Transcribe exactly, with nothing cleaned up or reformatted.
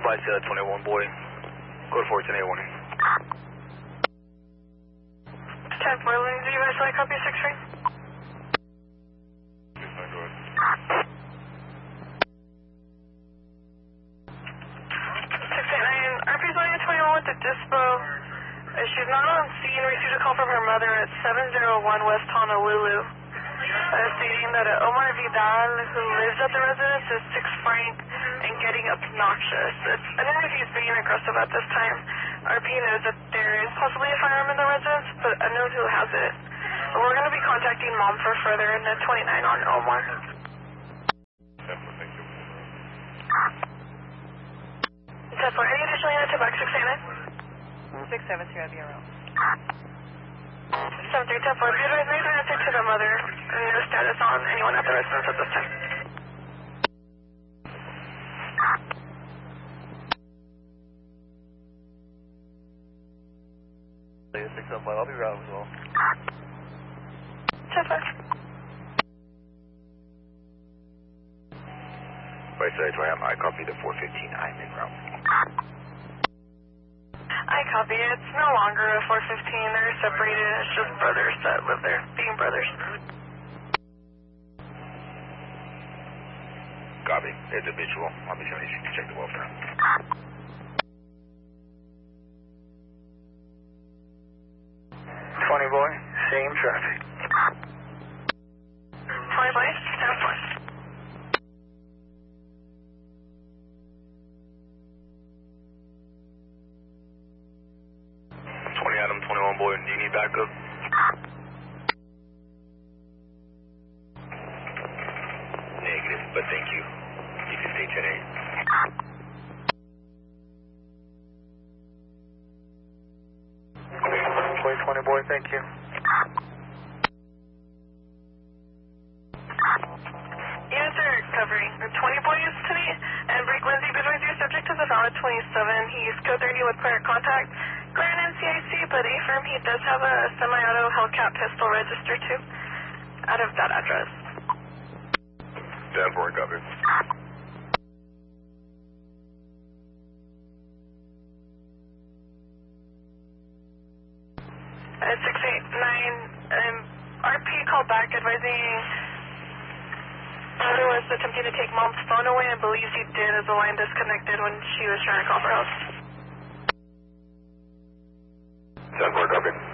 advise uh, twenty-one boy. Code four ten eight warning. ten four, Lindsay, you guys like copy six three? six eight nine, R P's only at twenty-one with the dispo. Uh, she's not on scene. Received a call from her mother at seven oh one West Honolulu. Uh, stating that uh, Omar Vidal, who lives at the residence, is six franc and getting obnoxious. It's, I don't know if he's being aggressive at this time. R P knows that there is possibly a firearm in the residence, but unknown who has it. We're going to be contacting mom for further in the twenty-nine on Omar. ten four, any additional units to back six eight nine? six seven two, I'll be around. seven three ten four, be advised, no answer to the mother. No status on anyone at the residence at this time. six oh five, I'll be around as well. ten five. Right side, I copy the four fifteen, I'm en route. I copy. It's no longer a four fifteen. They're separated. It's just brothers that live there, being brothers. Copy. Individual. I'll be sure you can check the welfare. twenty boy, same traffic. twenty boy, ten four. twenty Adam, twenty-one boy, do you need backup? Negative, but thank you. You can stay ten eight. twenty twenty boy, thank you. Units are covering twenty boys tonight, and Break Lindsay, Bidwise, you're subject to the valid twenty-seven. He's code thirty with prior contact. Grand N C I C, but A-firm, he does have a semi-auto Hellcat pistol registered too, out of that address. ten four, copy. Uh, six eight nine, um, R P called back advising Auto was attempting to take mom's phone away and believes he did as the line disconnected when she was trying to call for help. ten four, copy.